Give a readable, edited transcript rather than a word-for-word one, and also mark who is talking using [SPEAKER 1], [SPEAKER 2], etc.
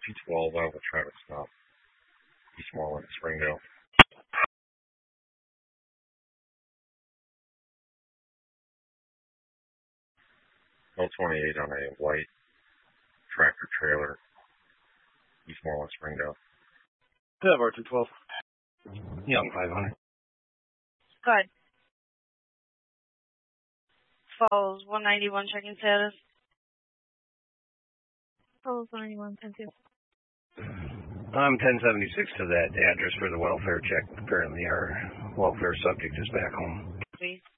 [SPEAKER 1] 212 Alpha traffic stop, East Moreland, Springdale. 28 on a white tractor trailer, East Moreland, Springdale.
[SPEAKER 2] Yeah, Barton 12.
[SPEAKER 3] Young 500.
[SPEAKER 4] Go ahead. Falls 191 checking status. Falls 191, 10-2.
[SPEAKER 3] I'm 1076 to that address for the welfare check. Apparently our welfare subject is back home.
[SPEAKER 4] Please.